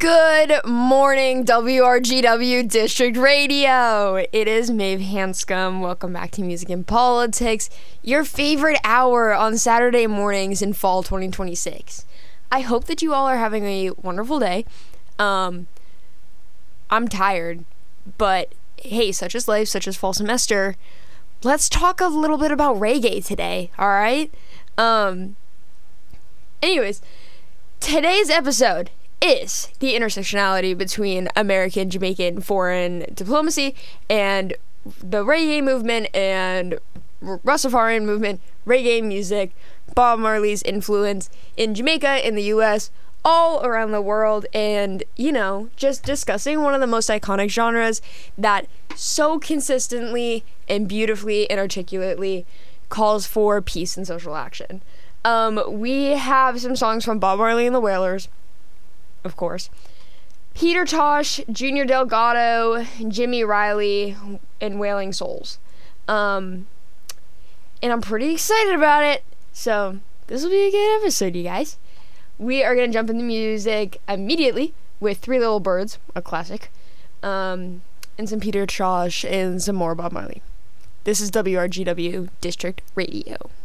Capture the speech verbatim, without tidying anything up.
Good morning, W R G W District Radio. It is Maeve Hanscom. Welcome back to Music and Politics, your favorite hour on Saturday mornings in fall twenty twenty-six. I hope that you all are having a wonderful day. Um, I'm tired, but hey, such is life, such is fall semester. Let's talk a little bit about reggae today, all right? Um, anyways, today's episode is the intersectionality between American, Jamaican, foreign diplomacy and the reggae movement and Rastafarian movement, reggae music, Bob Marley's influence in Jamaica, in the U S, all around the world, and, you know, just discussing one of the most iconic genres that so consistently and beautifully and articulately calls for peace and social action. Um, we have some songs from Bob Marley and the Wailers, of course, Peter Tosh, Junior Delgado, Jimmy Riley, and Wailing Souls. Um, and I'm pretty excited about it. So this will be a good episode, you guys. We are going to jump into music immediately with Three Little Birds, a classic, um, and some Peter Tosh and some more Bob Marley. This is W R G W District Radio.